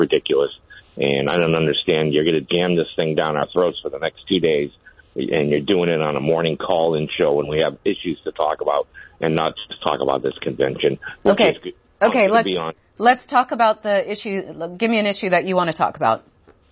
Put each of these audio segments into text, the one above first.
ridiculous. And I don't understand. You're going to jam this thing down our throats for the next 2 days, and you're doing it on a morning call-in show when we have issues to talk about and not just talk about this convention. Okay, let's talk about the issue. Give me an issue that you want to talk about.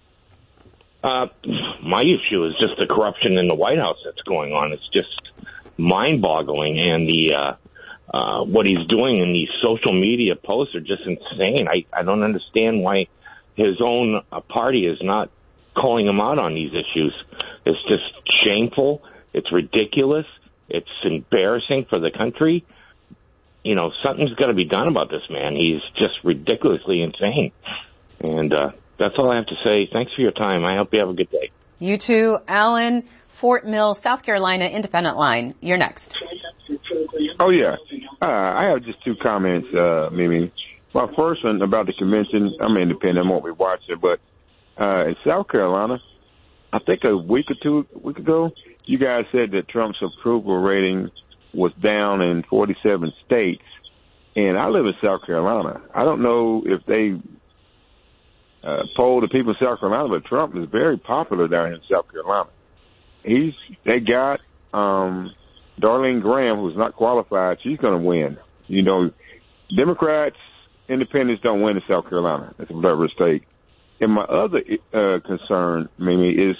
My issue is just the corruption in the White House that's going on. It's just mind-boggling, and the what he's doing in these social media posts are just insane. I don't understand why his own party is not calling him out on these issues. It's just shameful. It's ridiculous. It's embarrassing for the country. You know, something's got to be done about this man. He's just ridiculously insane. And that's all I have to say. Thanks for your time. I hope you have a good day. You too. Alan, Fort Mill, South Carolina, Independent Line. You're next. Oh, yeah. I have just two comments, Mimi. My first one about the convention, I'm independent, I won't be watching it, but in South Carolina, I think a week ago, you guys said that Trump's approval rating was down in 47 states, and I live in South Carolina. I don't know if they polled the people in South Carolina, but Trump is very popular down here in South Carolina. They got Darlene Graham, who's not qualified. She's going to win. You know, Democrats, independents don't win in South Carolina. It's a whatever state. And my other concern, Mimi, is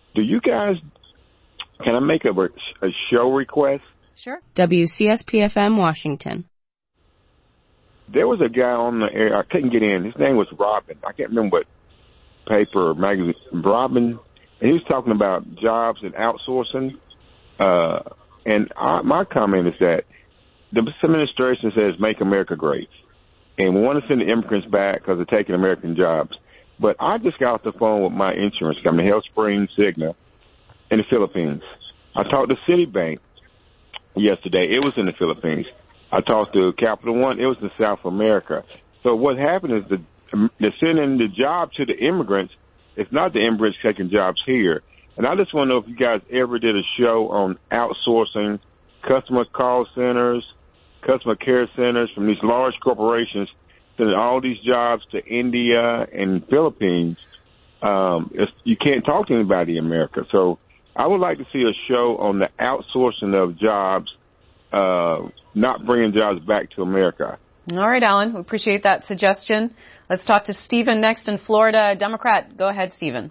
can I make a show request? Sure. WCSP-FM, Washington. There was a guy on the air. I couldn't get in. His name was Robin. I can't remember what paper or magazine. Robin. And he was talking about jobs and outsourcing. And my comment is that this administration says make America great. And we want to send the immigrants back because they're taking American jobs. But I just got off the phone with my insurance company, HealthSpring, Cigna, in the Philippines. I talked to Citibank yesterday. It was in the Philippines. I talked to Capital One. It was in South America. So what happened is they're sending the job to the immigrants. It's not the immigrants taking jobs here. And I just want to know if you guys ever did a show on outsourcing customer call centers, customer care centers from these large corporations, sending all these jobs to India and Philippines. You can't talk to anybody in America. So I would like to see a show on the outsourcing of jobs, not bringing jobs back to America. All right, Alan. We appreciate that suggestion. Let's talk to Stephen next in Florida. Democrat. Go ahead, Stephen.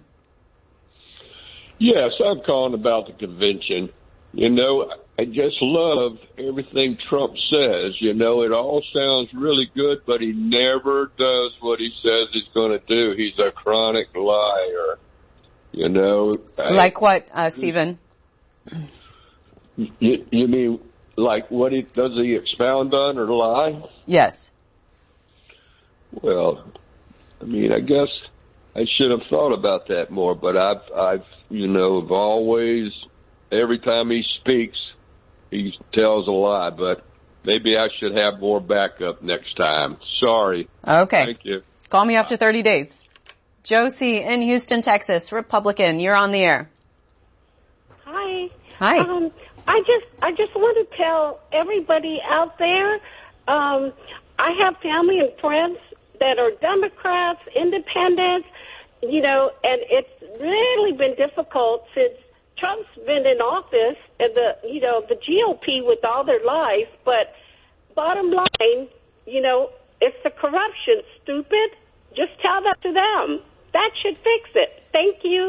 Yes, I'm calling about the convention. You know, I just love everything Trump says. You know, it all sounds really good, but he never does what he says he's going to do. He's a chronic liar. You know. Like what, Stephen? You mean like what does he expound on or lie? Yes. Well, I mean, I guess I should have thought about that more, but I've have always, every time he speaks, he tells a lie, but maybe I should have more backup next time. Sorry. Okay. Thank you. Call me after 30 days. Josie in Houston, Texas, Republican. You're on the air. Hi. Hi. I just want to tell everybody out there, I have family and friends that are Democrats, independents, and it's really been difficult since Trump's been in office and the GOP with all their lies. But bottom line, it's the corruption, stupid. Just tell that to them. That should fix it. Thank you.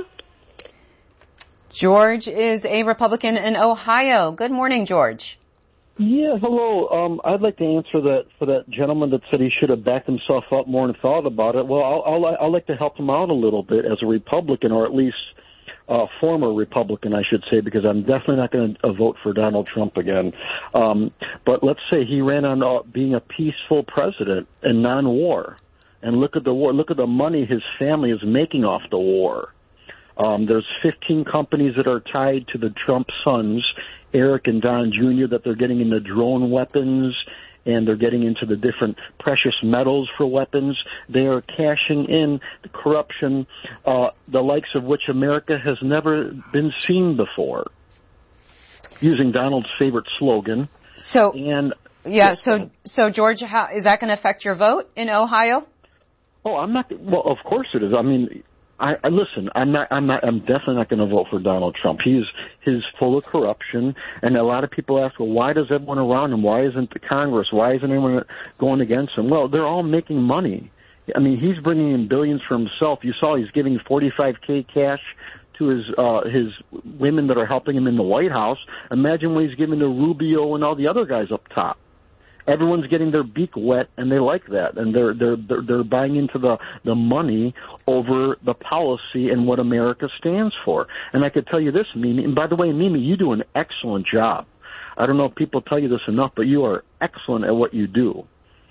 George is a Republican in Ohio. Good morning, George. Yeah, hello. I'd like to answer that for that gentleman that said he should have backed himself up more and thought about it. Well, I'll like to help him out a little bit as a Republican, or at least a former Republican, I should say, because I'm definitely not going to vote for Donald Trump again. But let's say he ran on being a peaceful president and non-war. And look at the war. Look at the money his family is making off the war. There's 15 companies that are tied to the Trump sons, Eric and Don Jr., that they're getting into drone weapons, and they're getting into the different precious metals for weapons. They are cashing in the corruption, the likes of which America has never been seen before, using Donald's favorite slogan. So George, how is that going to affect your vote in Ohio? Oh, I'm not. Well, of course it is. I mean, I listen. I'm definitely not going to vote for Donald Trump. He's full of corruption, and a lot of people ask, well, why does everyone around him? Why isn't the Congress? Why isn't anyone going against him? Well, they're all making money. I mean, he's bringing in billions for himself. You saw he's giving $45K cash to his women that are helping him in the White House. Imagine what he's giving to Rubio and all the other guys up top. Everyone's getting their beak wet, and they like that, and they're buying into the money over the policy and what America stands for. And I could tell you this, Mimi, and by the way, Mimi, you do an excellent job. I don't know if people tell you this enough, but you are excellent at what you do.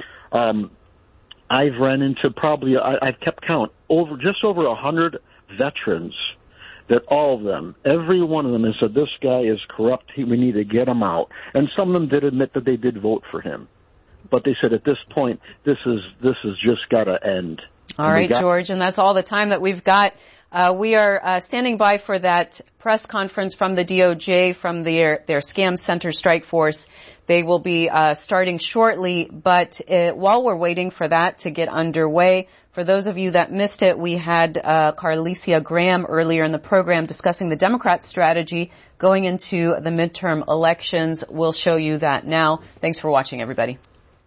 I've run into I've kept count, just over 100 veterans that all of them, every one of them has said, this guy is corrupt, we need to get him out. And some of them did admit that they did vote for him. But they said at this point, this is just got to end. All right, George, and that's all the time that we've got. We are standing by for that press conference from the DOJ, from their Scam Center Strike Force. They will be starting shortly, but while we're waiting for that to get underway, for those of you that missed it, we had Carlicia Graham earlier in the program discussing the Democrat strategy going into the midterm elections. We'll show you that now. Thanks for watching, everybody.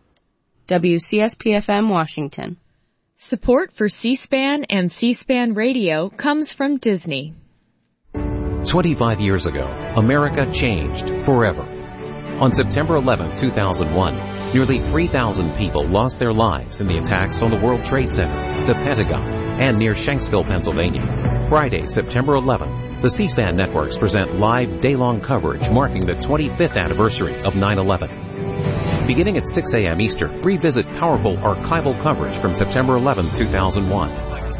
WCSP-FM Washington. Support for C-SPAN and C-SPAN Radio comes from Disney. 25 years ago, America changed forever. On September 11, 2001, nearly 3,000 people lost their lives in the attacks on the World Trade Center, the Pentagon, and near Shanksville, Pennsylvania. Friday, September 11, the C-SPAN networks present live day-long coverage marking the 25th anniversary of 9/11. Beginning at 6 a.m. Eastern, revisit powerful archival coverage from September 11, 2001.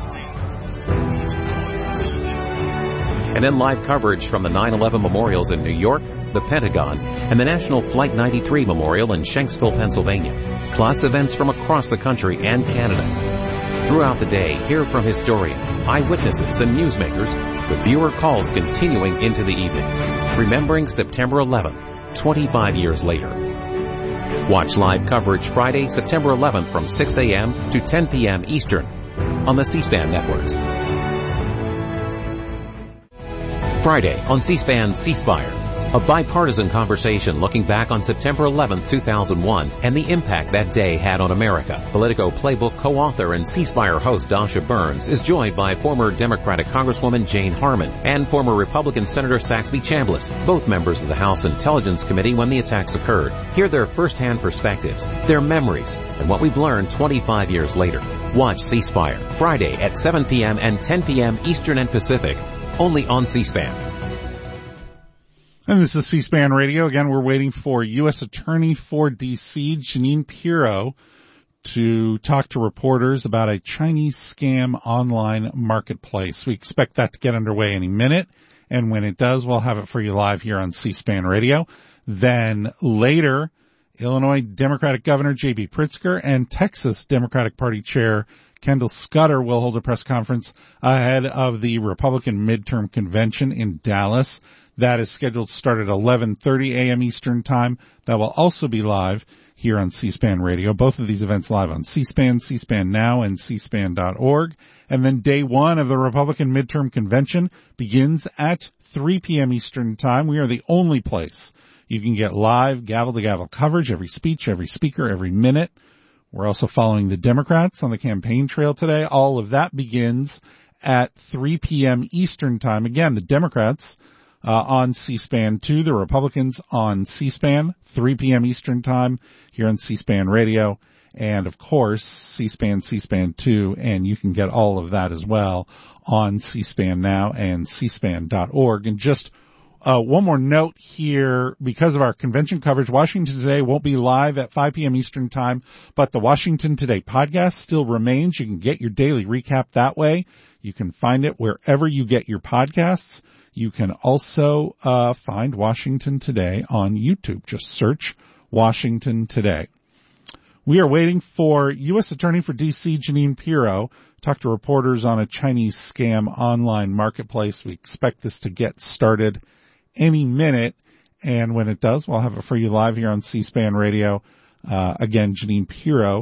And then live coverage from the 9/11 memorials in New York, the Pentagon, and the National Flight 93 Memorial in Shanksville, Pennsylvania, plus events from across the country and Canada. Throughout the day, hear from historians, eyewitnesses, and newsmakers, with viewer calls continuing into the evening. Remembering September 11th, 25 years later. Watch live coverage Friday, September 11th from 6 a.m. to 10 p.m. Eastern on the C-SPAN networks. Friday on C-SPAN C-Spire, a bipartisan conversation looking back on September 11, 2001 and the impact that day had on America. Politico Playbook co-author and C-Spire host Dasha Burns is joined by former Democratic Congresswoman Jane Harman and former Republican Senator Saxby Chambliss, both members of the House Intelligence Committee when the attacks occurred. Hear their first-hand perspectives, their memories, and what we've learned 25 years later. Watch C-Spire Friday at 7 p.m. and 10 p.m. Eastern and Pacific, only on C-SPAN. And this is C-SPAN Radio. Again, we're waiting for U.S. Attorney for D.C., Jeanine Pirro, to talk to reporters about a Chinese scam online marketplace. We expect that to get underway any minute, and when it does, we'll have it for you live here on C-SPAN Radio. Then later, Illinois Democratic Governor J.B. Pritzker and Texas Democratic Party Chair Kendall Scudder will hold a press conference ahead of the Republican midterm convention in Dallas. That is scheduled to start at 11:30 a.m. Eastern Time. That will also be live here on C-SPAN Radio. Both of these events live on C-SPAN, C-SPAN Now, and cspan.org. And then day one of the Republican midterm convention begins at 3 p.m. Eastern Time. We are the only place you can get live gavel-to-gavel coverage, every speech, every speaker, every minute. We're also following the Democrats on the campaign trail today. All of that begins at 3 p.m. Eastern Time. Again, the Democrats on C-SPAN 2, the Republicans on C-SPAN, 3 p.m. Eastern Time here on C-SPAN Radio, and of course C-SPAN, C-SPAN 2, and you can get all of that as well on C-SPAN Now and cspan.org. And just one more note here, because of our convention coverage, Washington Today won't be live at 5 p.m. Eastern Time, but the Washington Today podcast still remains. You can get your daily recap that way. You can find it wherever you get your podcasts. You can also find Washington Today on YouTube. Just search Washington Today. We are waiting for U.S. Attorney for D.C., Jeanine Pirro, talk to reporters on a Chinese scam online marketplace. We expect this to get started any minute, and when it does, we'll have it for you live here on C-SPAN Radio. Again, Jeanine Pirro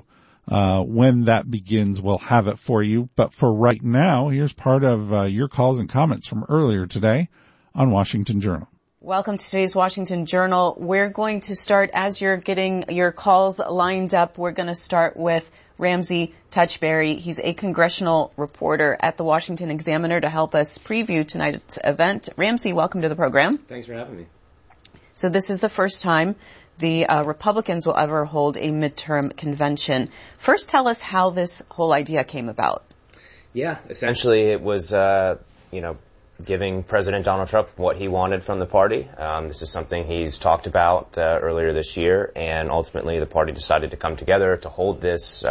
When that begins, we'll have it for you. But for right now, here's part of your calls and comments from earlier today on Washington Journal. Welcome to today's Washington Journal. We're going to start, as you're getting your calls lined up, we're going to start with Ramsey Touchberry. He's a congressional reporter at the Washington Examiner to help us preview tonight's event. Ramsey, welcome to the program. Thanks for having me. So this is the first time the Republicans will ever hold a midterm convention. First, tell us how this whole idea came about. Yeah, essentially it was, giving President Donald Trump what he wanted from the party. This is something he's talked about earlier this year, and ultimately the party decided to come together to hold this,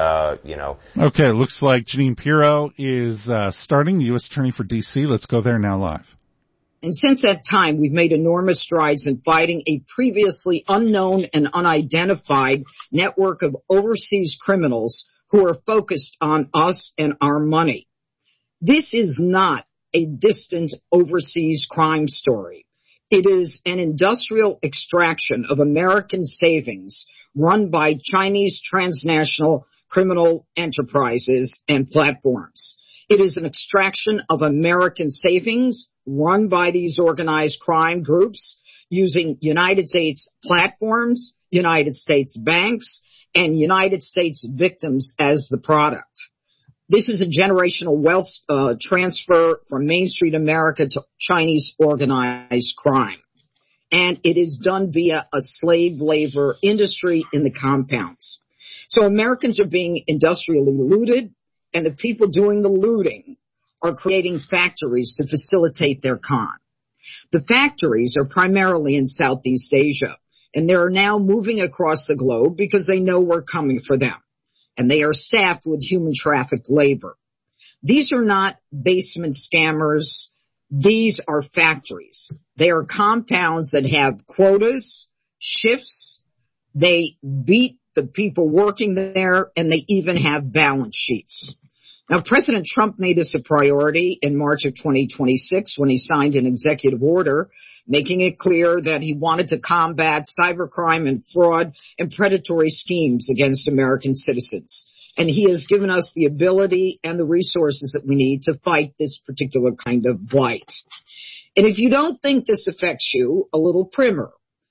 Okay, looks like Jeanine Pirro is starting, the U.S. Attorney for D.C. Let's go there now live. And since that time, we've made enormous strides in fighting a previously unknown and unidentified network of overseas criminals who are focused on us and our money. This is not a distant overseas crime story. It is an industrial extraction of American savings run by Chinese transnational criminal enterprises and platforms. It is an extraction of American savings run by these organized crime groups using United States platforms, United States banks, and United States victims as the product. This is a generational wealth transfer from Main Street America to Chinese organized crime. And it is done via a slave labor industry in the compounds. So Americans are being industrially looted, and the people doing the looting are creating factories to facilitate their con. The factories are primarily in Southeast Asia, and they are now moving across the globe because they know we're coming for them. And they are staffed with human trafficked labor. These are not basement scammers. These are factories. They are compounds that have quotas, shifts. They beat the people working there, and they even have balance sheets. Now, President Trump made this a priority in March of 2026 when he signed an executive order making it clear that he wanted to combat cybercrime and fraud and predatory schemes against American citizens. And he has given us the ability and the resources that we need to fight this particular kind of blight. And if you don't think this affects you, a little primer.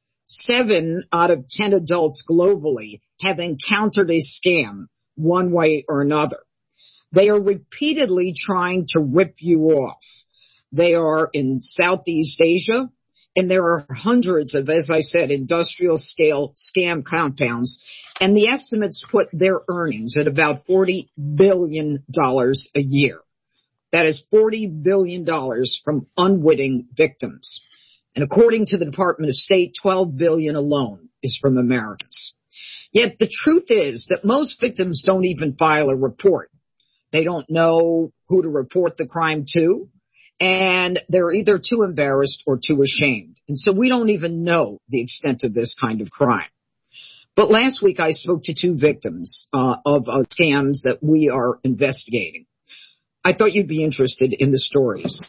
7 out of 10 adults globally have encountered a scam one way or another. They are repeatedly trying to rip you off. They are in Southeast Asia, and there are hundreds of, as I said, industrial scale scam compounds, and the estimates put their earnings at about $40 billion a year. That is $40 billion from unwitting victims. And according to the Department of State, $12 billion alone is from Americans. Yet the truth is that most victims don't even file a report. They don't know who to report the crime to, and they're either too embarrassed or too ashamed. And so we don't even know the extent of this kind of crime. But last week I spoke to 2 victims of scams that we are investigating. I thought you'd be interested in the stories.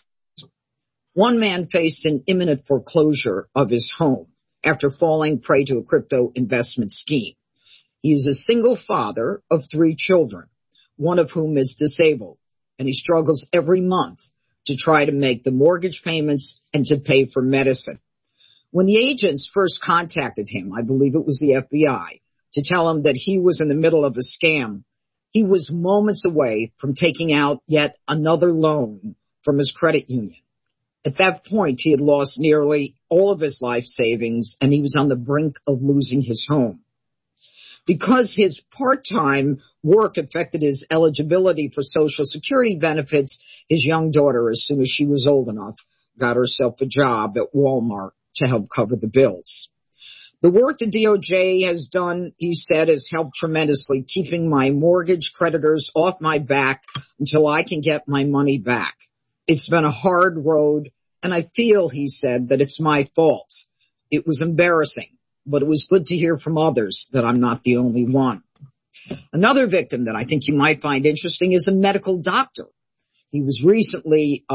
One man faced an imminent foreclosure of his home after falling prey to a crypto investment scheme. He is a single father of 3 children, one of whom is disabled, and he struggles every month to try to make the mortgage payments and to pay for medicine. When the agents first contacted him, I believe it was the FBI, to tell him that he was in the middle of a scam, he was moments away from taking out yet another loan from his credit union. At that point, he had lost nearly all of his life savings, and he was on the brink of losing his home. Because his part-time work affected his eligibility for Social Security benefits, his young daughter, as soon as she was old enough, got herself a job at Walmart to help cover the bills. The work the DOJ has done, he said, has helped tremendously, keeping my mortgage creditors off my back until I can get my money back. It's been a hard road, and I feel, he said, that it's my fault. It was embarrassing, but it was good to hear from others that I'm not the only one. Another victim that I think you might find interesting is a medical doctor. He was recently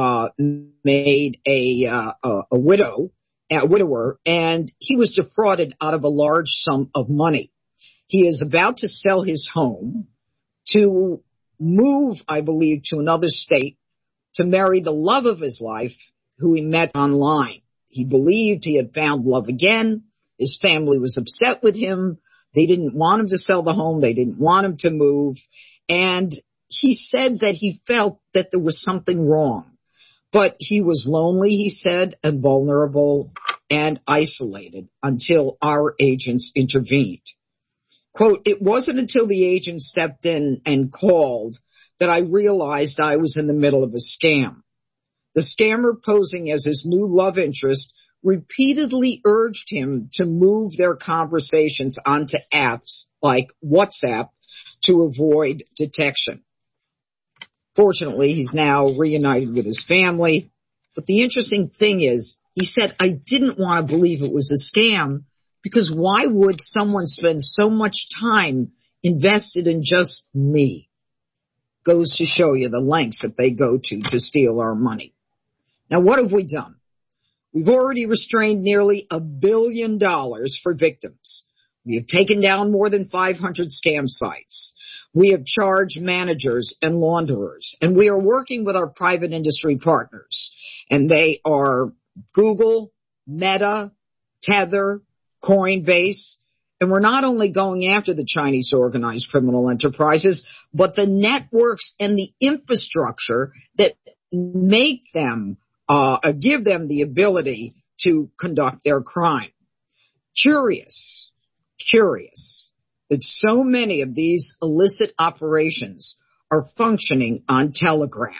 made a widower, and he was defrauded out of a large sum of money. He is about to sell his home to move, I believe, to another state to marry the love of his life, who he met online. He believed he had found love again. His family was upset with him. They didn't want him to sell the home. They didn't want him to move. And he said that he felt that there was something wrong. But he was lonely, he said, and vulnerable and isolated until our agents intervened. Quote, "It wasn't until the agent stepped in and called that I realized I was in the middle of a scam. The scammer, posing as his new love interest, repeatedly urged him to move their conversations onto apps like WhatsApp to avoid detection. Fortunately, he's now reunited with his family. But the interesting thing is, he said, I didn't want to believe it was a scam, because why would someone spend so much time invested in just me? Goes to show you the lengths that they go to steal our money. Now, what have we done? We've already restrained nearly $1 billion for victims. We have taken down more than 500 scam sites. We have charged managers and launderers, and we are working with our private industry partners, and they are Google, Meta, Tether, Coinbase, and we're not only going after the Chinese organized criminal enterprises, but the networks and the infrastructure that make them, give them the ability to conduct their crime. Curious that so many of these illicit operations are functioning on Telegram.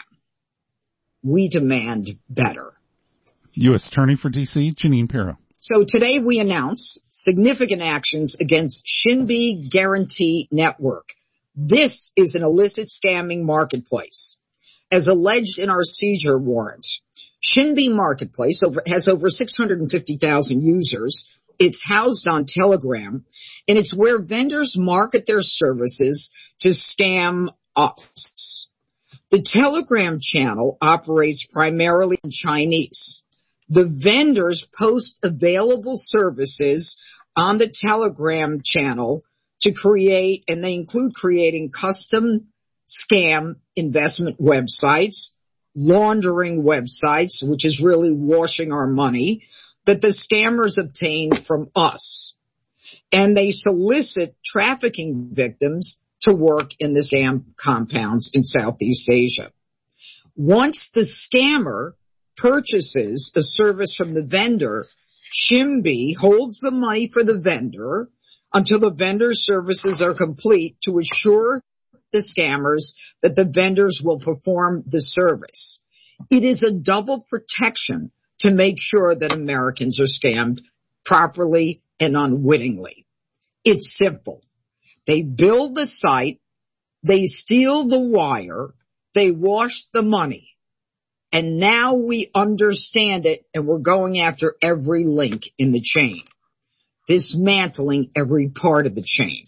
We demand better. U.S. Attorney for D.C., Jeanine Pirro. So today we announce significant actions against Shinbi Guarantee Network. This is an illicit scamming marketplace. As alleged in our seizure warrant, Shinbi Marketplace has over 650,000 users. It's housed on Telegram, and it's where vendors market their services to scam us. The Telegram channel operates primarily in Chinese. The vendors post available services on the Telegram channel to create, and they include creating custom scam investment websites, laundering websites, which is really washing our money, that the scammers obtain from us. And they solicit trafficking victims to work in the scam compounds in Southeast Asia. Once the scammer purchases a service from the vendor, Shinbi holds the money for the vendor until the vendor's services are complete to assure the scammers that the vendors will perform the service. It is a double protection to make sure that Americans are scammed properly and unwittingly. It's simple. They build the site, they steal the wire, they wash the money. And now we understand it, and we're going after every link in the chain, dismantling every part of the chain.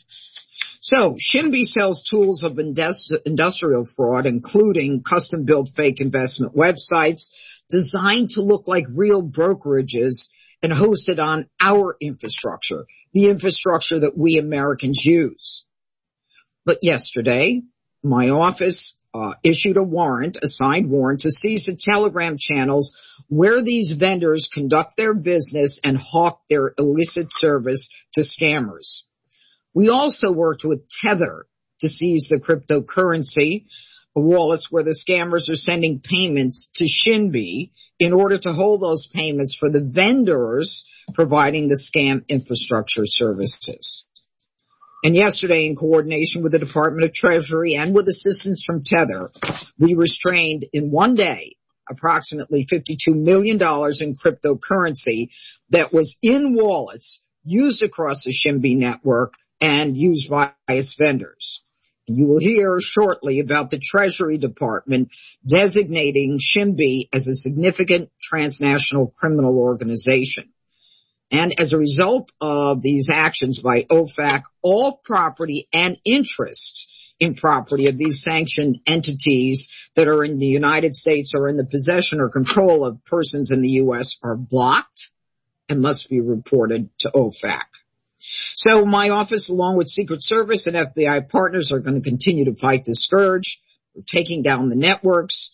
So Shinbi sells tools of industrial fraud, including custom-built fake investment websites designed to look like real brokerages and hosted on our infrastructure, the infrastructure that we Americans use. But yesterday, my office issued a signed warrant to seize the Telegram channels where these vendors conduct their business and hawk their illicit service to scammers. We also worked with Tether to seize the cryptocurrency wallets where the scammers are sending payments to Shinbi in order to hold those payments for the vendors providing the scam infrastructure services. And yesterday, in coordination with the Department of Treasury and with assistance from Tether, we restrained in one day approximately $52 million in cryptocurrency that was in wallets used across the Shinbi network and used by its vendors. And you will hear shortly about the Treasury Department designating Shinbi as a significant transnational criminal organization. And as a result of these actions by OFAC, all property and interests in property of these sanctioned entities that are in the United States or in the possession or control of persons in the U.S. are blocked and must be reported to OFAC. So my office, along with Secret Service and FBI partners, are going to continue to fight this scourge. We're taking down the networks.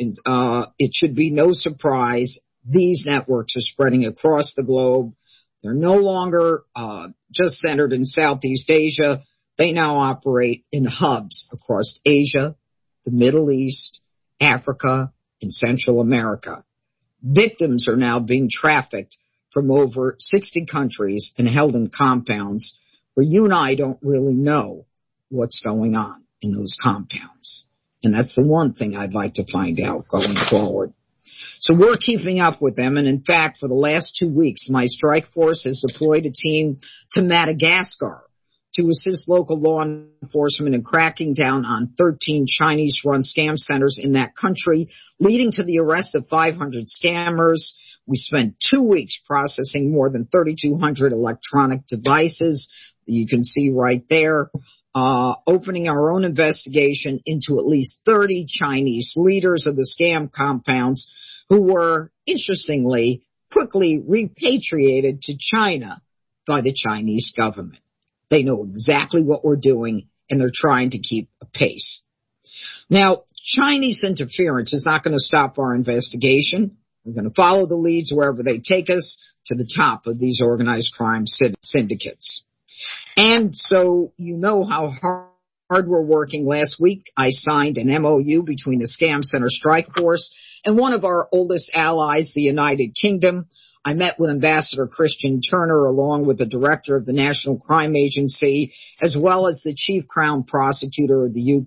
It should be no surprise these networks are spreading across the globe. They're no longer just centered in Southeast Asia. They now operate in hubs across Asia, the Middle East, Africa, and Central America. Victims are now being trafficked from over 60 countries and held in compounds where you and I don't really know what's going on in those compounds. And that's the one thing I'd like to find out going forward. So we're keeping up with them. And in fact, for the last 2 weeks, my strike force has deployed a team to Madagascar to assist local law enforcement in cracking down on 13 Chinese-run scam centers in that country, leading to the arrest of 500 scammers. We spent 2 weeks processing more than 3,200 electronic devices. You can see right there, opening our own investigation into at least 30 Chinese leaders of the scam compounds who were, interestingly, quickly repatriated to China by the Chinese government. They know exactly what we're doing, and they're trying to keep a pace. Now, Chinese interference is not going to stop our investigation. We're going to follow the leads wherever they take us to the top of these organized crime syndicates. And so you know how hard we're working. Last week, I signed an MOU between the Scam Center Strike Force and one of our oldest allies, the United Kingdom. I met with Ambassador Christian Turner along with the director of the National Crime Agency as well as the chief crown prosecutor of the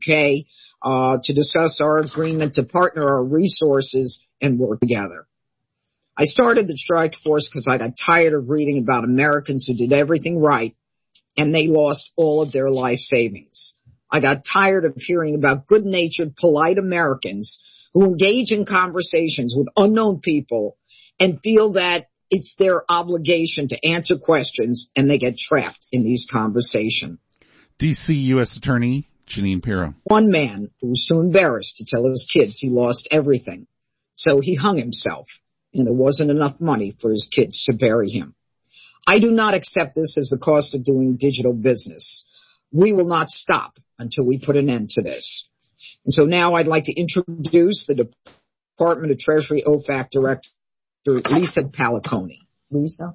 UK to discuss our agreement to partner our resources and work together. I started the strike force because I got tired of reading about Americans who did everything right and they lost all of their life savings. I got tired of hearing about good-natured, polite Americans who engage in conversations with unknown people and feel that it's their obligation to answer questions, and they get trapped in these conversations. D.C. U.S. Attorney Jeanine Pirro. One man who was too embarrassed to tell his kids he lost everything, so he hung himself, and there wasn't enough money for his kids to bury him. I do not accept this as the cost of doing digital business. We will not stop until we put an end to this. And so now I'd like to introduce the Department of Treasury OFAC Director, Lisa Paliconi. Lisa?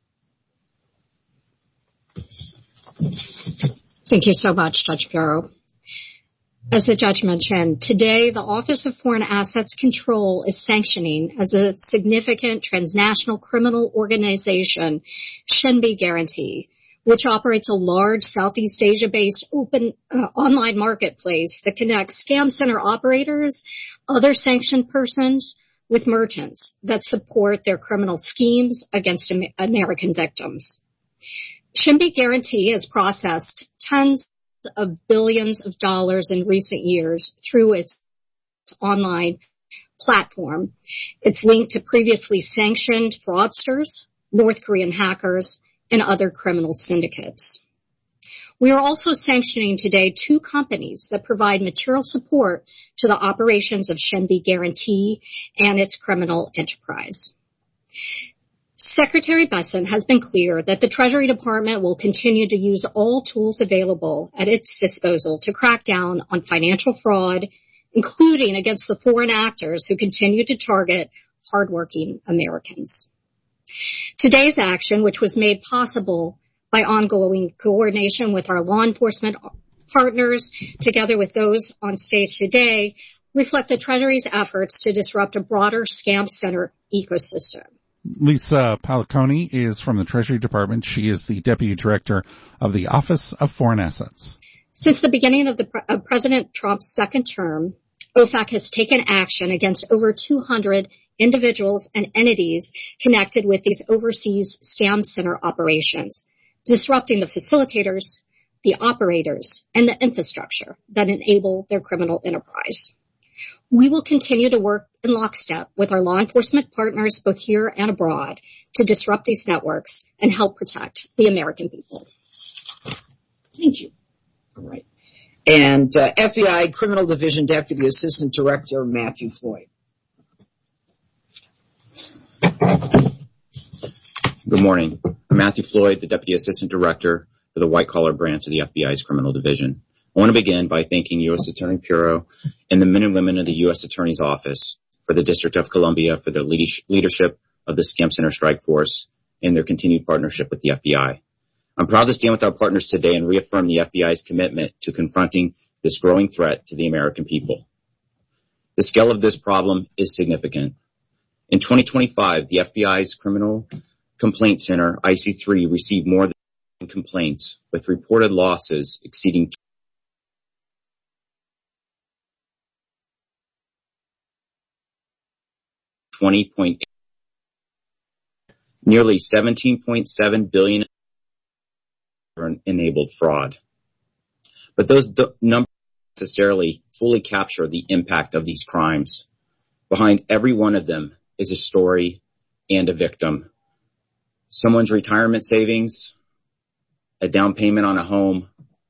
Thank you so much, Judge Pirro. As the judge mentioned, today the Office of Foreign Assets Control is sanctioning as a significant transnational criminal organization, Shenbi Guarantee, which operates a large Southeast Asia-based open online marketplace that connects scam center operators, other sanctioned persons, with merchants that support their criminal schemes against American victims. Shenbi Guarantee has processed tens of billions of dollars in recent years through its online platform. It's linked to previously sanctioned fraudsters, North Korean hackers, and other criminal syndicates. We are also sanctioning today 2 companies that provide material support to the operations of Shenbi Guarantee and its criminal enterprise. Secretary Bessent has been clear that the Treasury Department will continue to use all tools available at its disposal to crack down on financial fraud, including against the foreign actors who continue to target hardworking Americans. Today's action, which was made possible by ongoing coordination with our law enforcement partners, together with those on stage today, reflect the Treasury's efforts to disrupt a broader scam center ecosystem. Lisa Paliconi is from the Treasury Department. She is the Deputy Director of the Office of Foreign Assets. Since the beginning of President Trump's second term, OFAC has taken action against over 200 individuals and entities connected with these overseas scam center operations, disrupting the facilitators, the operators, and the infrastructure that enable their criminal enterprise. We will continue to work in lockstep with our law enforcement partners, both here and abroad, to disrupt these networks and help protect the American people. Thank you. All right. And FBI Criminal Division Deputy Assistant Director Matthew Floyd. Good morning. I'm Matthew Floyd, the Deputy Assistant Director for the white-collar branch of the FBI's criminal division. I want to begin by thanking U.S. Attorney Pirro and the men and women of the U.S. Attorney's Office for the District of Columbia for their leadership of the Scam Center Strike Force and their continued partnership with the FBI. I'm proud to stand with our partners today and reaffirm the FBI's commitment to confronting this growing threat to the American people. The scale of this problem is significant. In 2025, the FBI's Criminal Complaint Center, IC3, received more than complaints, with reported losses exceeding $20.8, nearly $17.7 billion enabled fraud. But those numbers don't necessarily fully capture the impact of these crimes. Behind every one of them is a story and a victim. Someone's retirement savings, a down payment on a home,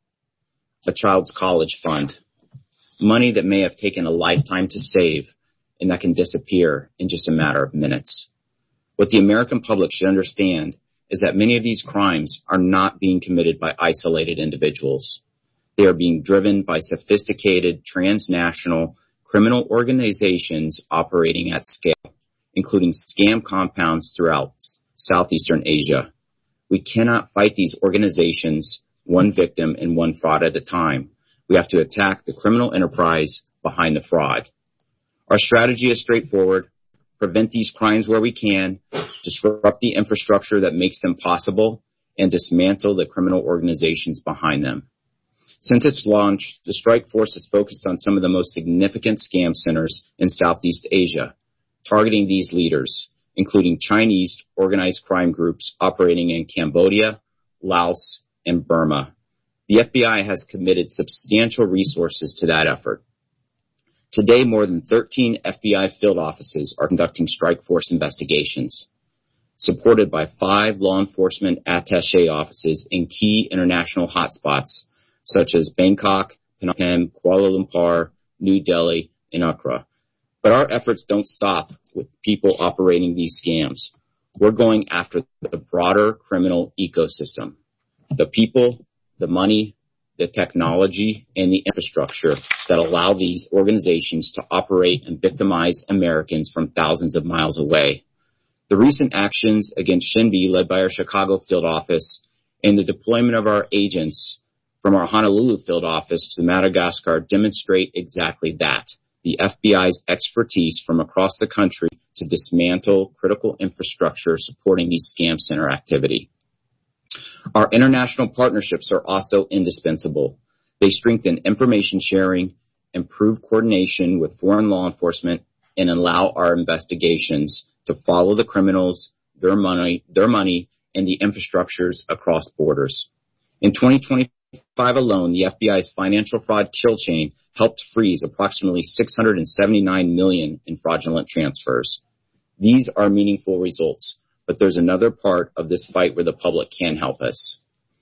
a child's college fund, money that may have taken a lifetime to save and that can disappear in just a matter of minutes. What the American public should understand is that many of these crimes are not being committed by isolated individuals. They are being driven by sophisticated transnational criminal organizations operating at scale, including scam compounds throughout Southeastern Asia. We cannot fight these organizations one victim and one fraud at a time. We have to attack the criminal enterprise behind the fraud. Our strategy is straightforward: prevent these crimes where we can, disrupt the infrastructure that makes them possible, and dismantle the criminal organizations behind them. Since its launch, the Strike Force has focused on some of the most significant scam centers in Southeast Asia, targeting these leaders, including Chinese organized crime groups operating in Cambodia, Laos, and Burma. The FBI has committed substantial resources to that effort. Today, more than 13 FBI field offices are conducting Strike Force investigations, supported by 5 law enforcement attaché offices in key international hotspots such as Bangkok, Phnom Penh, Kuala Lumpur, New Delhi, and Accra. But our efforts don't stop with people operating these scams. We're going after the broader criminal ecosystem, the people, the money, the technology, and the infrastructure that allow these organizations to operate and victimize Americans from thousands of miles away. The recent actions against Shinbi, led by our Chicago field office, and the deployment of our agents from our Honolulu field office to Madagascar demonstrate exactly that: the FBI's expertise from across the country to dismantle critical infrastructure supporting these scam center activity. Our international partnerships are also indispensable. They strengthen information sharing, improve coordination with foreign law enforcement, and allow our investigations to follow the criminals, their money, and the infrastructures across borders. In 2025 alone, the FBI's financial fraud kill chain helped freeze approximately $679 million in fraudulent transfers. These are meaningful results, but there's another part of this fight where the public can help us.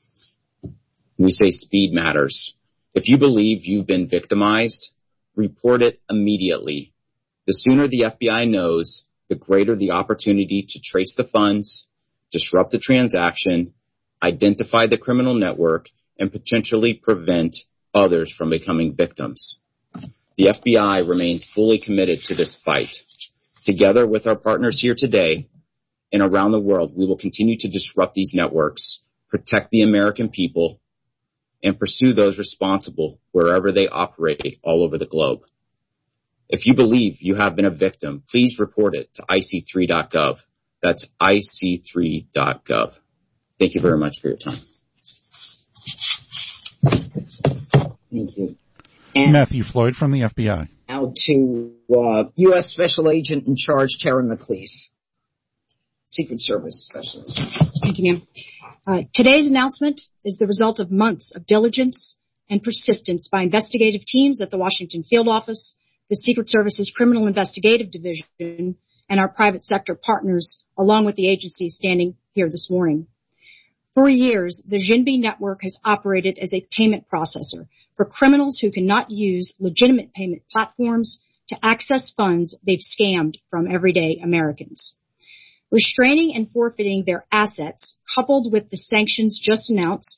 We say speed matters. If you believe you've been victimized, report it immediately. The sooner the FBI knows, the greater the opportunity to trace the funds, disrupt the transaction, identify the criminal network, and potentially prevent others from becoming victims. The FBI remains fully committed to this fight. Together with our partners here today and around the world, we will continue to disrupt these networks, protect the American people, and pursue those responsible wherever they operate all over the globe. If you believe you have been a victim, please report it to ic3.gov. That's ic3.gov. Thank you very much for your time. Thank you. And Matthew Floyd from the FBI. Now to U.S. Special Agent in Charge, Terry McLeese, Secret Service Specialist. Thank you, ma'am. Today's announcement is the result of months of diligence and persistence by investigative teams at the Washington Field Office, the Secret Service's Criminal Investigative Division, and our private sector partners, along with the agencies standing here this morning. For years, the Jinbi network has operated as a payment processor for criminals who cannot use legitimate payment platforms to access funds they've scammed from everyday Americans. Restraining and forfeiting their assets, coupled with the sanctions just announced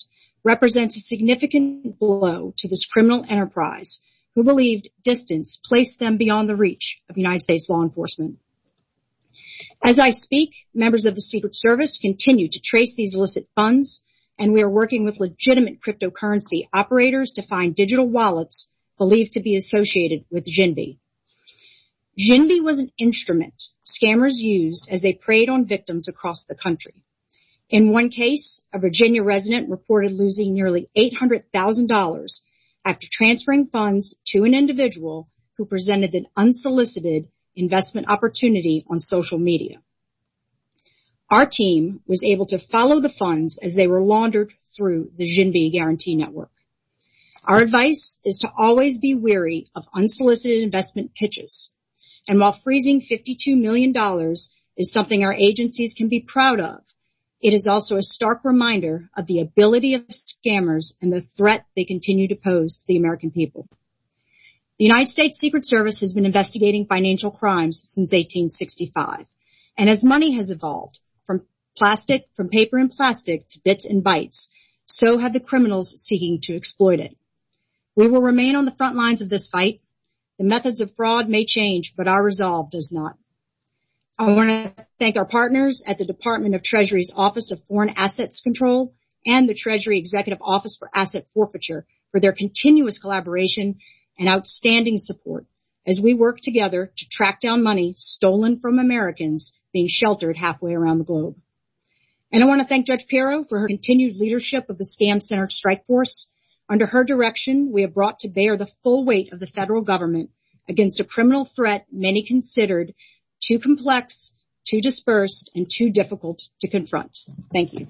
represents a significant blow to this criminal enterprise who believed distance placed them beyond the reach of United States law enforcement. As I speak, members of the Secret Service continue to trace these illicit funds, and we are working with legitimate cryptocurrency operators to find digital wallets believed to be associated with Jinbi. Jinbi was an instrument scammers used as they preyed on victims across the country. In one case, a Virginia resident reported losing nearly $800,000 after transferring funds to an individual who presented an unsolicited investment opportunity on social media. Our team was able to follow the funds as they were laundered through the Jinbi Guarantee Network. Our advice is to always be wary of unsolicited investment pitches. And while freezing $52 million is something our agencies can be proud of, it is also a stark reminder of the ability of scammers and the threat they continue to pose to the American people. The United States Secret Service has been investigating financial crimes since 1865. And as money has evolved from paper and plastic to bits and bytes, so have the criminals seeking to exploit it. We will remain on the front lines of this fight. The methods of fraud may change, but our resolve does not. I want to thank our partners at the Department of Treasury's Office of Foreign Assets Control and the Treasury Executive Office for Asset Forfeiture for their continuous collaboration and outstanding support as we work together to track down money stolen from Americans being sheltered halfway around the globe. And I want to thank Judge Pirro for her continued leadership of the Scam Center Strike Force. Under her direction, we have brought to bear the full weight of the federal government against a criminal threat many considered too complex, too dispersed, and too difficult to confront. Thank you.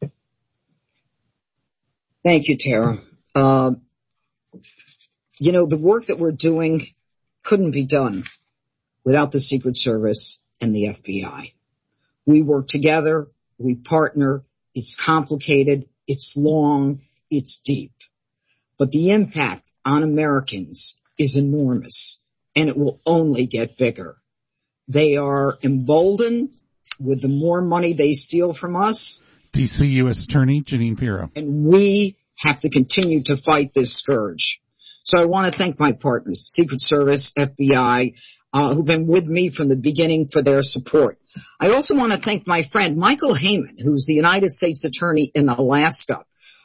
Thank you, Tara. The work that we're doing couldn't be done without the Secret Service and the FBI. We work together. We partner. It's complicated. It's long. It's deep. But the impact on Americans is enormous, and it will only get bigger. They are emboldened with the more money they steal from us. D.C. U.S. Attorney Jeanine Pirro. And we have to continue to fight this scourge. So I want to thank my partners, Secret Service, FBI, who've been with me from the beginning for their support. I also want to thank my friend Michael Heyman, who's the United States Attorney in Alaska,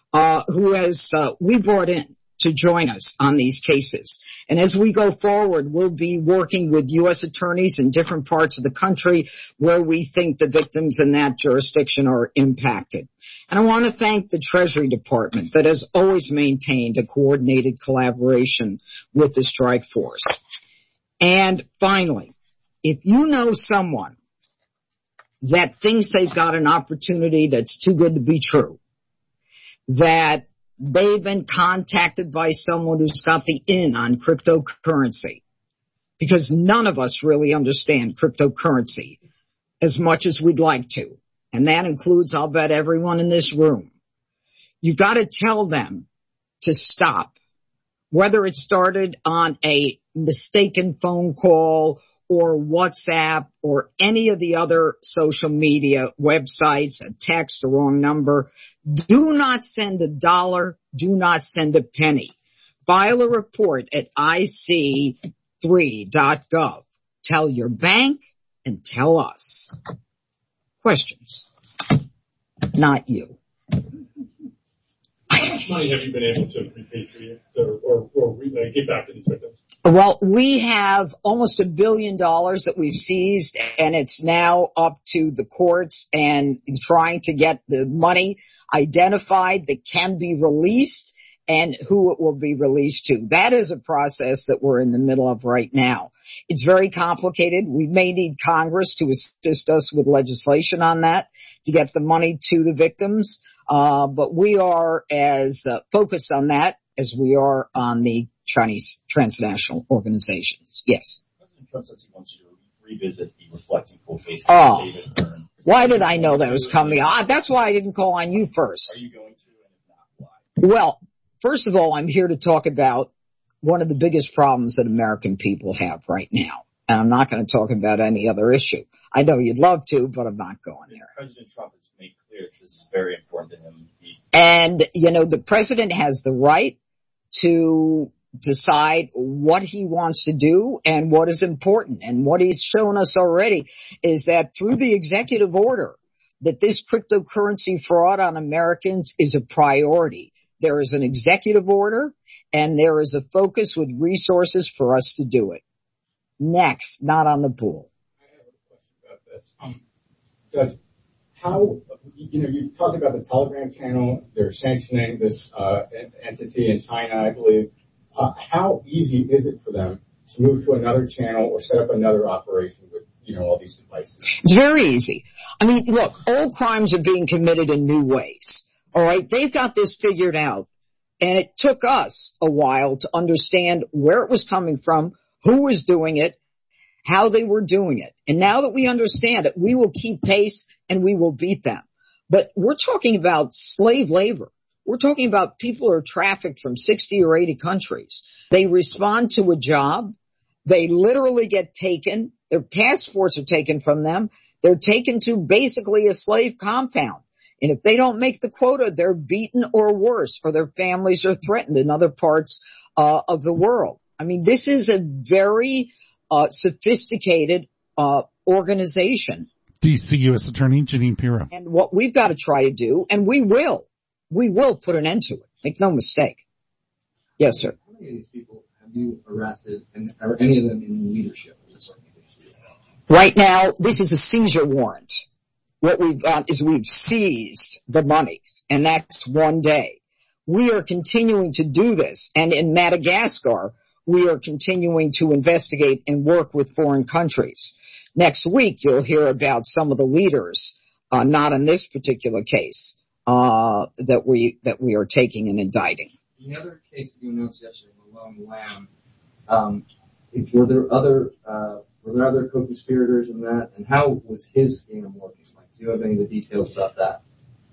we brought in to join us on these cases. And as we go forward, we'll be working with U.S. attorneys in different parts of the country where we think the victims in that jurisdiction are impacted. And I want to thank the Treasury Department that has always maintained a coordinated collaboration with the Strike Force. And finally, if you know someone that thinks they've got an opportunity that's too good to be true, that they've been contacted by someone who's got the in on cryptocurrency, because none of us really understand cryptocurrency as much as we'd like to. And that includes, I'll bet, everyone in this room. You've got to tell them to stop, whether it started on a mistaken phone call or WhatsApp or any of the other social media websites, a text, a wrong number. Do not send $1. Do not send a penny. File a report at ic3.gov. Tell your bank and tell us. Questions? Not you. How much money have you been able to repatriate or give back to these victims? Well, we have almost $1 billion that we've seized, and it's now up to the courts and trying to get the money identified that can be released and who it will be released to. That is a process that we're in the middle of right now. It's very complicated. We may need Congress to assist us with legislation on that to get the money to the victims. But we are as focused on that as we are on the Chinese transnational organizations. Yes. President Trump says he wants you to revisit the reflecting full face. Oh, why did I know that was coming? That's why I didn't call on you first. Are you going to, and if not, why? Well, first of all, I'm here to talk about one of the biggest problems that American people have right now. And I'm not going to talk about any other issue. I know you'd love to, but I'm not going there. President Trump has made clear that this it's very important to him. And, the president has the right to decide what he wants to do and what is important. And what he's shown us already is that through the executive order, that this cryptocurrency fraud on Americans is a priority. There is an executive order and there is a focus with resources for us to do it. Next, not on the pool. I have a question about this. Judge, how, you talked about the Telegram channel. They're sanctioning this entity in China, I believe. How easy is it for them to move to another channel or set up another operation with, all these devices? It's very easy. I mean, look, all crimes are being committed in new ways. All right. They've got this figured out. And it took us a while to understand where it was coming from, who was doing it, how they were doing it. And now that we understand it, we will keep pace and we will beat them. But we're talking about slave labor. We're talking about people who are trafficked from 60 or 80 countries. They respond to a job. They literally get taken. Their passports are taken from them. They're taken to basically a slave compound. And if they don't make the quota, they're beaten or worse, or their families are threatened in other parts of the world. I mean, this is a very sophisticated organization. D.C. U.S. Attorney Jeanine Pirro. And what we've got to try to do, and we will put an end to it. Make no mistake. Yes, sir. How many of these people have you arrested, and are any of them in leadership of this organization? Right now, this is a seizure warrant. What we've done is we've seized the monies, and that's one day. We are continuing to do this, and in Madagascar, we are continuing to investigate and work with foreign countries. Next week, you'll hear about some of the leaders, not in this particular case, that we are taking and indicting. In the other case that you announced yesterday, Malone Lamb, were there other co-conspirators in that, and how was his scam working? Do you have any of the details about that?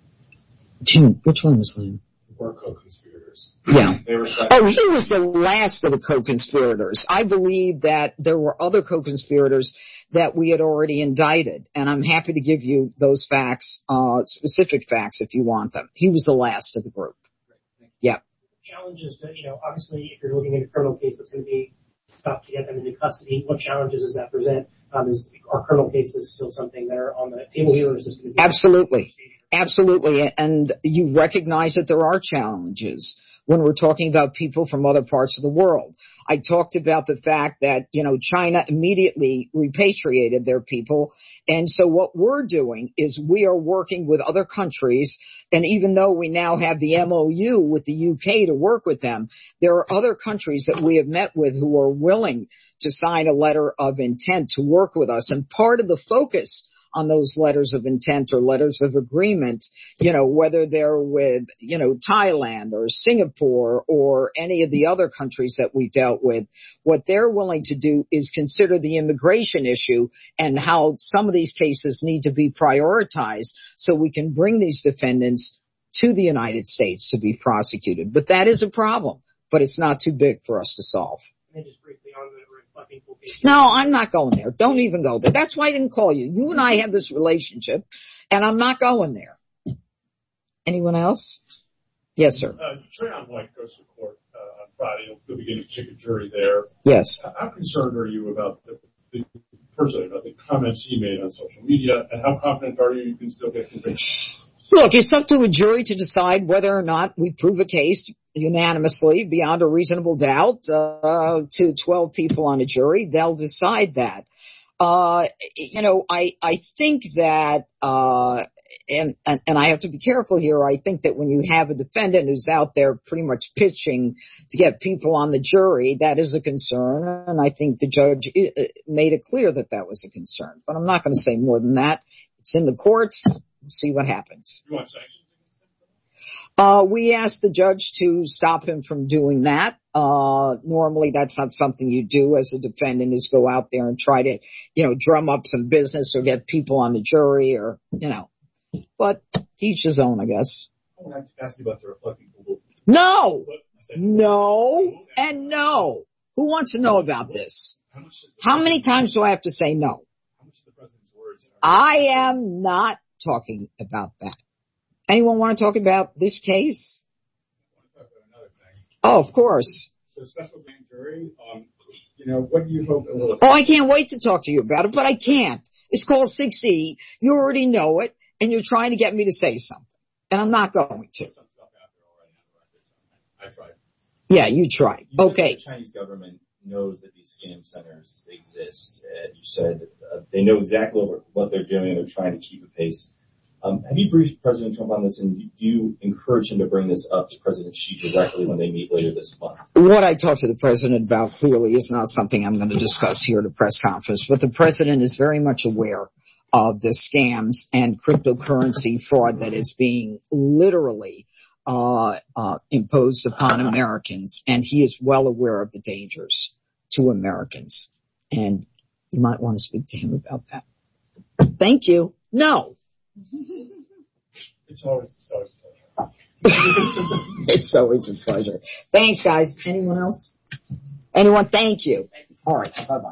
Which one was Lamb? Were co-conspirators. Yeah. They were he was the last of the co-conspirators. I believe that there were other co-conspirators that we had already indicted, and I'm happy to give you those facts, specific facts if you want them. He was the last of the group. Yeah. Challenges to, obviously if you're looking at a criminal case that's going to be tough to get them into custody, what challenges does that present? Are criminal cases still something that are on the table here, or is this going to be? Absolutely. And you recognize that there are challenges when we're talking about people from other parts of the world. I talked about the fact that, China immediately repatriated their people. And so what we're doing is we are working with other countries. And even though we now have the MOU with the UK to work with them, there are other countries that we have met with who are willing to sign a letter of intent to work with us. And part of the focus on those letters of intent or letters of agreement, whether they're with, Thailand or Singapore or any of the other countries that we dealt with, what they're willing to do is consider the immigration issue and how some of these cases need to be prioritized so we can bring these defendants to the United States to be prosecuted. But that is a problem, but it's not too big for us to solve. And just briefly on the reflecting full case. No, I'm not going there. Don't even go there. That's why I didn't call you. You and I have this relationship, and I'm not going there. Anyone else? Yes, sir. Trayon White goes to court on Friday. He'll begin to pick a jury there. Yes. How concerned are you about the comments he made on social media, and how confident are you can still get convicted? Look, it's up to a jury to decide whether or not we prove a case unanimously beyond a reasonable doubt to 12 people on a jury. They'll decide that. I think that and I have to be careful here. I think that when you have a defendant who's out there pretty much pitching to get people on the jury, that is a concern. And I think the judge made it clear that that was a concern. But I'm not going to say more than that. It's in the courts. We'll see what happens. You want sanctions? We asked the judge to stop him from doing that. Normally that's not something you do as a defendant, is go out there and try to, drum up some business or get people on the jury or, but each his own, I guess. I want to ask you about the reflecting pool. No, and no. Who wants to know about this? How many times do I have to say no? How much of the president's words I am not talking about that. Anyone want to talk about this case? Oh, of course. So special grand jury, what do you hope it will? Oh, I can't wait to talk to you about it, but I can't. It's called 6E. You already know it, and you're trying to get me to say something, and I'm not going to. I tried. Yeah, you tried. Okay. The Chinese government knows that these scam centers exist. You said they know exactly what they're doing, and they're trying to keep a pace. Have you briefed President Trump on this, and do you encourage him to bring this up to President Xi directly when they meet later this month? What I talked to the president about clearly is not something I'm going to discuss here at a press conference, but the president is very much aware of the scams and cryptocurrency fraud that is being literally imposed upon Americans, and he is well aware of the dangers to Americans. And you might want to speak to him about that. Thank you. No. It's always a pleasure. It's always a pleasure. Thanks, guys. Anyone else? Anyone? Thank you. All right. Bye-bye.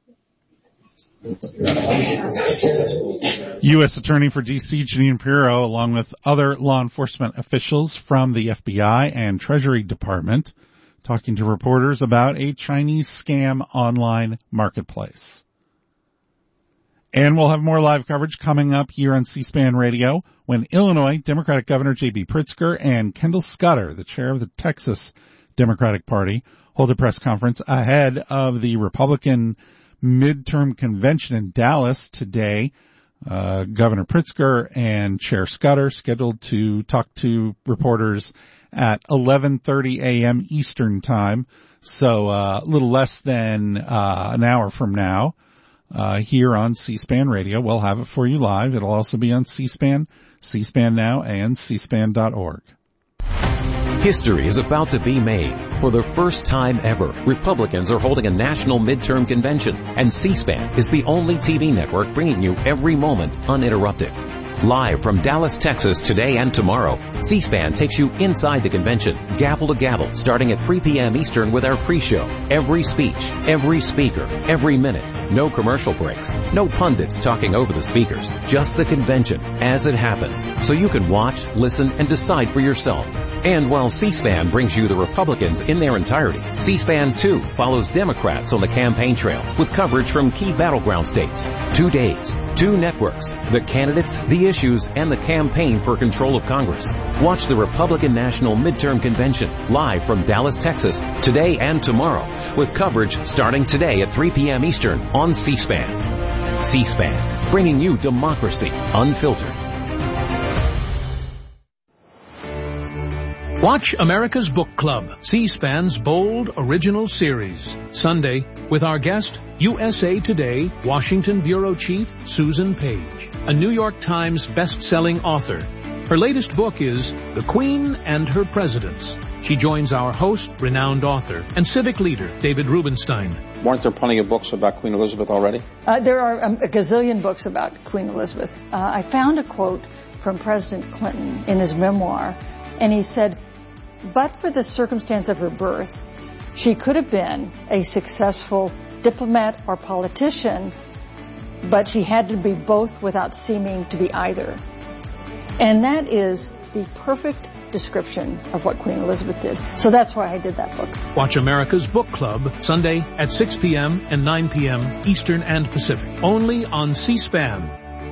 U.S. Attorney for D.C. Jeanine Pirro, along with other law enforcement officials from the FBI and Treasury Department, talking to reporters about a Chinese scam online marketplace. And we'll have more live coverage coming up here on C-SPAN Radio when Illinois Democratic Governor J.B. Pritzker and Kendall Scudder, the chair of the Texas Democratic Party, hold a press conference ahead of the Republican midterm convention in Dallas today. Governor Pritzker and Chair Scudder scheduled to talk to reporters at 11:30 a.m. Eastern Time, so a little less than an hour from now. Here on C-SPAN Radio. We'll have it for you live. It'll also be on C-SPAN, C-SPAN Now, and cspan.org. History is about to be made. For the first time ever, Republicans are holding a national midterm convention, and C-SPAN is the only TV network bringing you every moment uninterrupted. Live from Dallas, Texas, today and tomorrow, C-SPAN takes you inside the convention, gavel to gavel, starting at 3 p.m. Eastern with our pre-show. Every speech, every speaker, every minute. No commercial breaks, no pundits talking over the speakers. Just the convention as it happens, so you can watch, listen, and decide for yourself. And while C-SPAN brings you the Republicans in their entirety, C-SPAN 2 follows Democrats on the campaign trail with coverage from key battleground states. 2 days, 2 networks, the candidates, the issues, and the campaign for control of Congress. Watch the Republican National Midterm Convention live from Dallas, Texas, today and tomorrow, with coverage starting today at 3 p.m. Eastern on C-SPAN. C-SPAN, bringing you democracy unfiltered. Watch America's Book Club, C-SPAN's bold original series. Sunday, with our guest, USA Today Washington Bureau Chief Susan Page, a New York Times best-selling author. Her latest book is The Queen and Her Presidents. She joins our host, renowned author, and civic leader, David Rubenstein. Weren't there plenty of books about Queen Elizabeth already? There are a gazillion books about Queen Elizabeth. I found a quote from President Clinton in his memoir, and he said, "But for the circumstance of her birth, she could have been a successful diplomat or politician, but she had to be both without seeming to be either." And that is the perfect description of what Queen Elizabeth did. So that's why I did that book. Watch America's Book Club Sunday at 6 p.m. and 9 p.m. Eastern and Pacific, only on C-SPAN.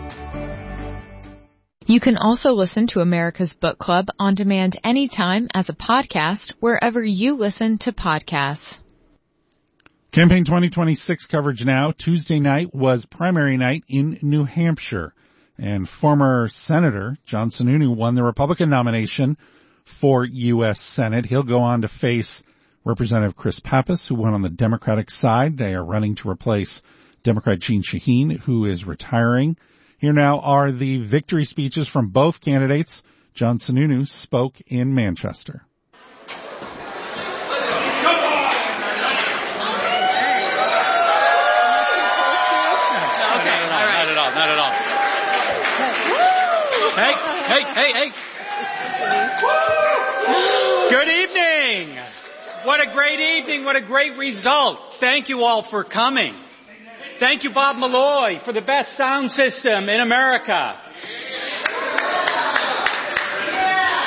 You can also listen to America's Book Club on demand anytime as a podcast wherever you listen to podcasts. Campaign 2026 coverage now. Tuesday night was primary night in New Hampshire, and former Senator John Sununu won the Republican nomination for U.S. Senate. He'll go on to face Representative Chris Pappas, who won on the Democratic side. They are running to replace Democrat Jeanne Shaheen, who is retiring. Here now are the victory speeches from both candidates. John Sununu spoke in Manchester. Not at all. Hey. Good evening. What a great evening. What a great result. Thank you all for coming. Thank you, Bob Malloy, for the best sound system in America.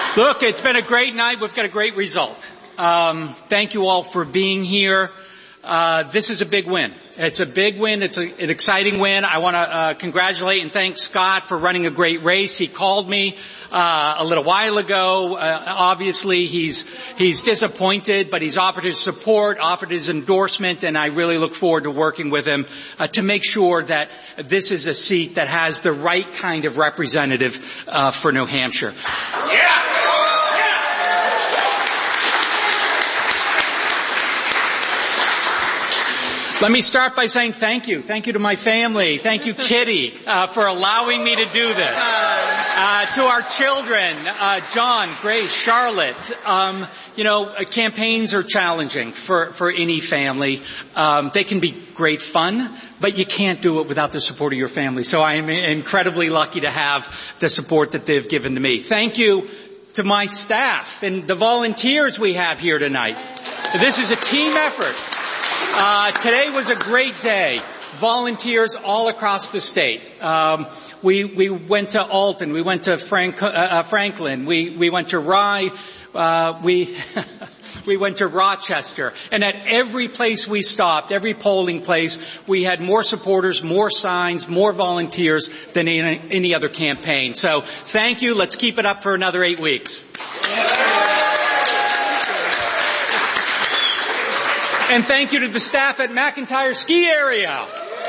Look, it's been a great night. We've got a great result. Thank you all for being here. This is a big win. It's a big win. It's an exciting win. I want to congratulate and thank Scott for running a great race. He called me a little while ago. Obviously, he's disappointed, but he's offered his support, offered his endorsement, and I really look forward to working with him to make sure that this is a seat that has the right kind of representative for New Hampshire. Yeah! Let me start by saying thank you. Thank you to my family. Thank you, Kitty, for allowing me to do this. To our children, John, Grace, Charlotte. Campaigns are challenging for any family. They can be great fun, but you can't do it without the support of your family. So I am incredibly lucky to have the support that they've given to me. Thank you to my staff and the volunteers we have here tonight. This is a team effort. Today was a great day. Volunteers all across the state. We went to Alton. We went to Franklin. We went to Rye. We went to Rochester. And at every place we stopped, every polling place, we had more supporters, more signs, more volunteers than any other campaign. So thank you. Let's keep it up for another 8 weeks. And thank you to the staff at McIntyre Ski Area.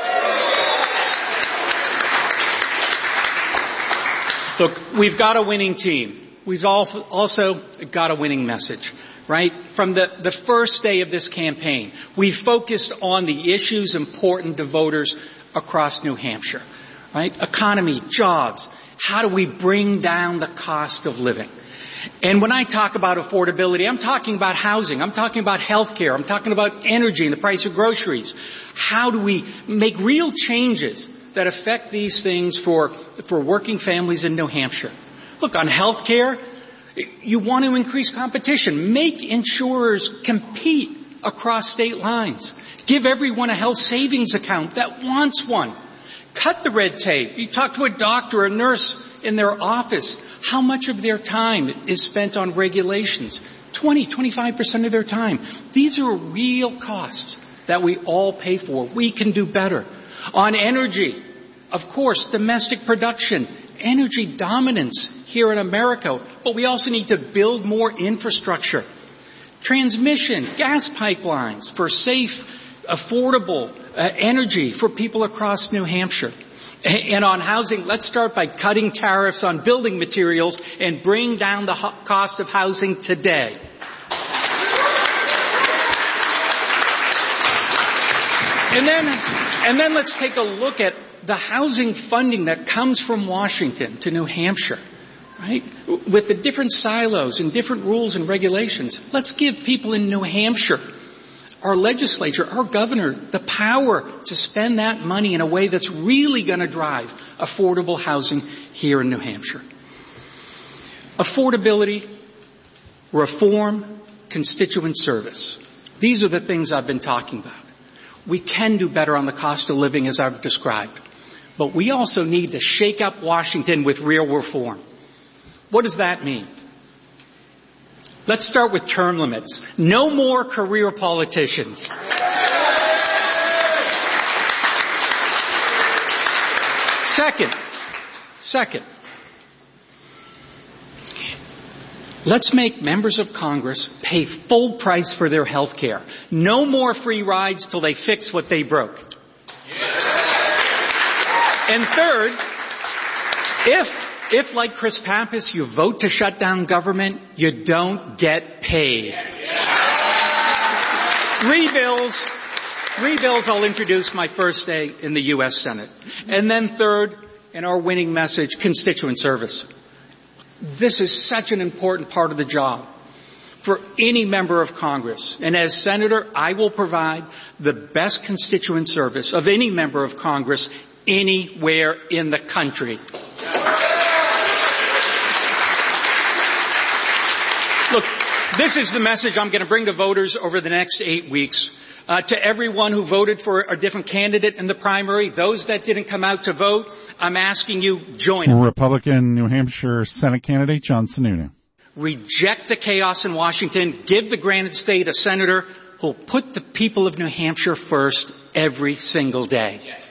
Look, we've got a winning team. We've also got a winning message, right? From the first day of this campaign, we focused on the issues important to voters across New Hampshire, right? Economy, jobs. How do we bring down the cost of living? And when I talk about affordability, I'm talking about housing. I'm talking about health care. I'm talking about energy and the price of groceries. How do we make real changes that affect these things for working families in New Hampshire? Look, on health care, you want to increase competition. Make insurers compete across state lines. Give everyone a health savings account that wants one. Cut the red tape. You talk to a doctor, a nurse in their office. How much of their time is spent on regulations? 25% of their time. These are real costs that we all pay for. We can do better. On energy, of course, domestic production, energy dominance here in America, but we also need to build more infrastructure. Transmission, gas pipelines for safe, affordable energy for people across New Hampshire. And on housing, let's start by cutting tariffs on building materials and bring down the cost of housing today. And then let's take a look at the housing funding that comes from Washington to New Hampshire, right? With the different silos and different rules and regulations, let's give people in New Hampshire, our legislature, our governor, the power to spend that money in a way that's really going to drive affordable housing here in New Hampshire. Affordability, reform, constituent service. These are the things I've been talking about. We can do better on the cost of living as I've described. But we also need to shake up Washington with real reform. What does that mean? Let's start with term limits. No more career politicians. Second, let's make members of Congress pay full price for their health care. No more free rides till they fix what they broke. And third, if like Chris Pappas, you vote to shut down government, you don't get paid. Three bills I'll introduce my first day in the U.S. Senate. And then third, in our winning message, constituent service. This is such an important part of the job for any member of Congress. And as Senator, I will provide the best constituent service of any member of Congress anywhere in the country. Look, this is the message I'm going to bring to voters over the next 8 weeks. To everyone who voted for a different candidate in the primary, those that didn't come out to vote, I'm asking you, join them. Republican New Hampshire Senate candidate John Sununu. reject the chaos in Washington, give the granite state a senator who'll put the people of New Hampshire first every single day. Yes.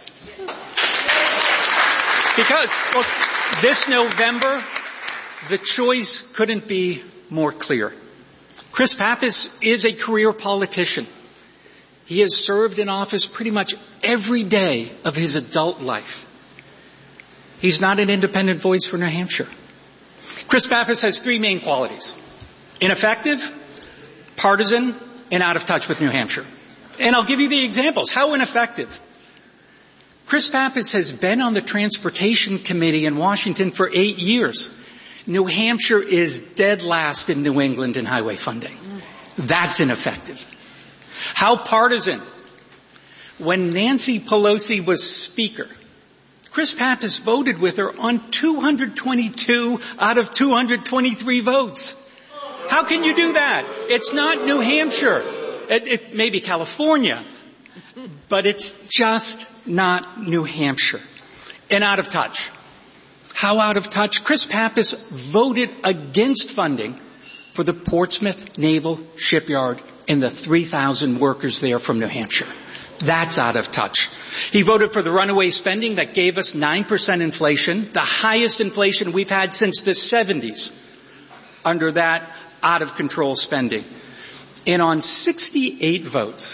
Because, look, this November, the choice couldn't be more clear. Chris Pappas is a career politician. He has served in office pretty much every day of his adult life. He's not an independent voice for New Hampshire. Chris Pappas has three main qualities: ineffective, partisan, and out of touch with New Hampshire. And I'll give you the examples. How ineffective? Chris Pappas has been on the Transportation Committee in Washington for 8 years. New Hampshire is dead last in New England in highway funding. That's ineffective. How partisan? When Nancy Pelosi was Speaker, Chris Pappas voted with her on 222 out of 223 votes. How can you do that? It's not New Hampshire. It may be California, but it's just not New Hampshire. And out of touch. How out of touch? Chris Pappas voted against funding for the Portsmouth Naval Shipyard and the 3,000 workers there from New Hampshire. That's out of touch. He voted for the runaway spending that gave us 9% inflation, the highest inflation we've had since the 70s under that out-of-control spending. And on 68 votes,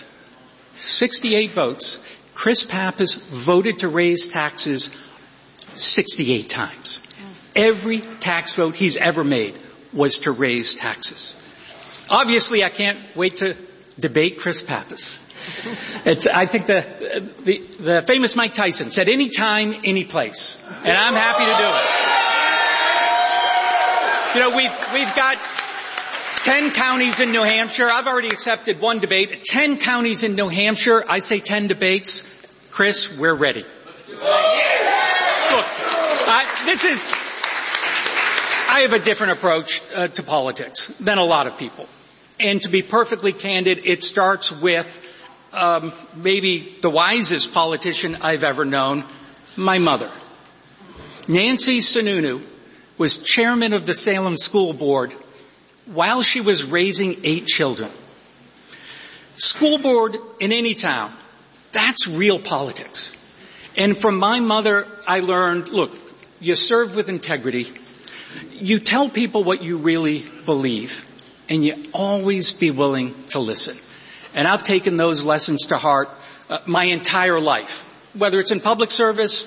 Chris Pappas voted to raise taxes 68 times. Every tax vote he's ever made was to raise taxes. Obviously, I can't wait to debate Chris Pappas. I think the famous Mike Tyson said, any time, any place. And I'm happy to do it. You know, we've got 10 counties in New Hampshire. I've already accepted one debate. 10 counties in New Hampshire. I say 10 debates. Chris, we're ready. Look, I have a different approach to politics than a lot of people. And to be perfectly candid, it starts with maybe the wisest politician I've ever known, my mother. Nancy Sununu was chairman of the Salem School Board while she was raising 8 children. School board in any town, that's real politics. And from my mother, I learned, look, you serve with integrity. You tell people what you really believe, and you always be willing to listen. And I've taken those lessons to heart my entire life, whether it's in public service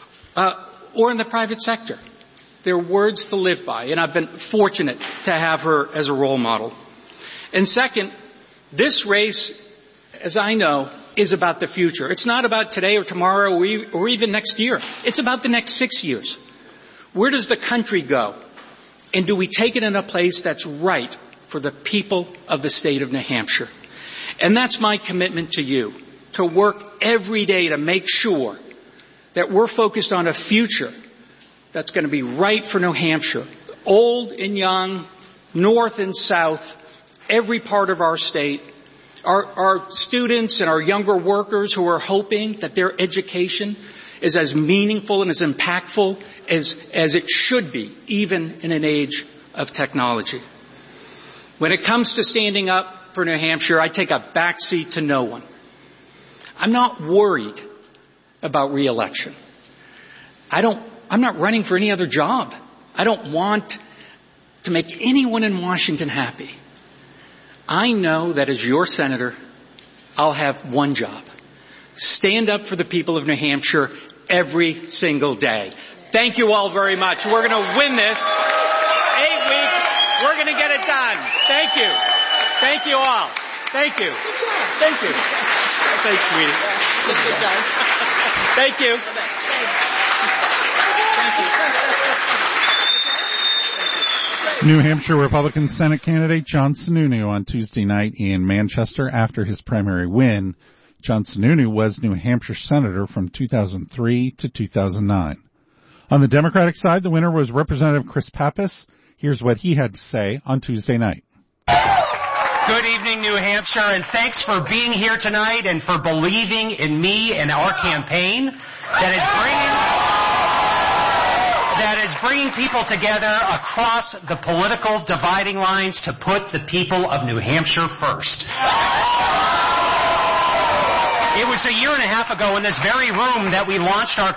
or in the private sector. They're words to live by, and I've been fortunate to have her as a role model. And second, this race, as I know, is about the future. It's not about today or tomorrow or even next year. It's about the next 6 years. Where does the country go? And do we take it in a place that's right for the people of the state of New Hampshire? And that's my commitment to you, to work every day to make sure that we're focused on a future that's going to be right for New Hampshire, old and young, north and south, every part of our state, our students and our younger workers who are hoping that their education is as meaningful and as impactful as it should be, even in an age of technology. When it comes to standing up for New Hampshire, I take a backseat to no one. I'm not worried about re-election. I'm not running for any other job. I don't want to make anyone in Washington happy. I know that as your senator, I'll have one job. Stand up for the people of New Hampshire every single day. Thank you all very much. We're going to win this. 8 weeks. We're going to get it done. Thank you. Thank you all. Thank you. Thank you. Thanks, sweetie. Thank you. New Hampshire Republican Senate candidate John Sununu on Tuesday night in Manchester after his primary win. John Sununu was New Hampshire Senator from 2003 to 2009. On the Democratic side, the winner was Representative Chris Pappas. Here's what he had to say on Tuesday night. Good evening, New Hampshire, and thanks for being here tonight and for believing in me and our campaign that is bringing people together across the political dividing lines to put the people of New Hampshire first. It was a year and a half ago in this very room that we launched our